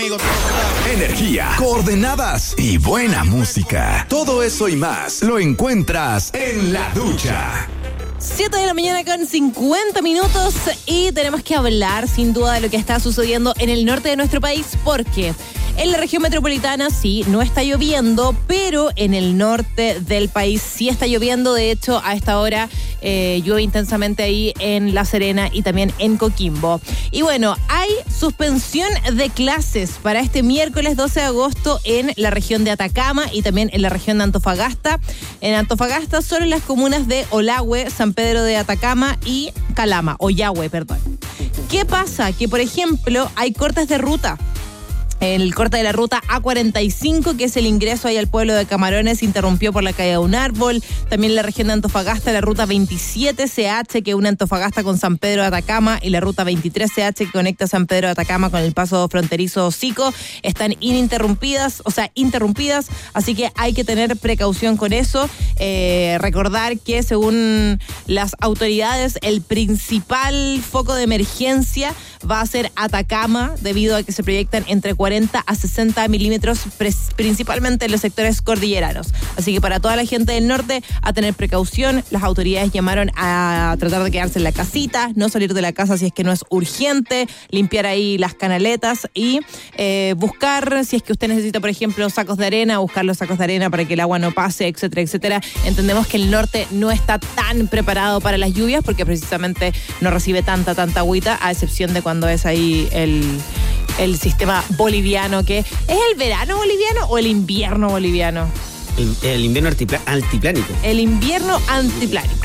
conmigo. Energía, coordenadas y buena música. Todo eso y más lo encuentras en La Ducha. 7 de la mañana con 50 minutos y tenemos que hablar sin duda de lo que está sucediendo en el norte de nuestro país, porque en la región metropolitana sí, no está lloviendo, pero en el norte del país sí está lloviendo. De hecho, a esta hora llueve intensamente ahí en La Serena y también en Coquimbo. Y bueno, hay suspensión de clases para este miércoles 12 de agosto en la región de Atacama y también en la región de Antofagasta. En Antofagasta solo en las comunas de Olahue, San Pedro de Atacama y Calama, Oyahue, perdón. ¿Qué pasa? Que, por ejemplo, hay cortes de ruta. El corte de la ruta A45, que es el ingreso ahí al pueblo de Camarones, se interrumpió por la caída de un árbol. También en la región de Antofagasta, la ruta 27CH, que une Antofagasta con San Pedro de Atacama, y la ruta 23CH, que conecta San Pedro de Atacama con el paso fronterizo Hocico, están interrumpidas, así que hay que tener precaución con eso. Recordar que según las autoridades, el principal foco de emergencia va a ser Atacama, debido a que se proyectan entre 40 a 60 milímetros, principalmente en los sectores cordilleranos. Así que para toda la gente del norte, a tener precaución. Las autoridades llamaron a tratar de quedarse en la casita, no salir de la casa si es que no es urgente, limpiar ahí las canaletas y buscar, si es que usted necesita, por ejemplo, sacos de arena, buscar los sacos de arena para que el agua no pase, etcétera, etcétera. Entendemos que el norte no está tan preparado para las lluvias porque precisamente no recibe tanta agüita, a excepción de cuando es ahí el sistema boliviano, que ¿es el verano boliviano o el invierno boliviano? El invierno altiplánico. El invierno antiplánico.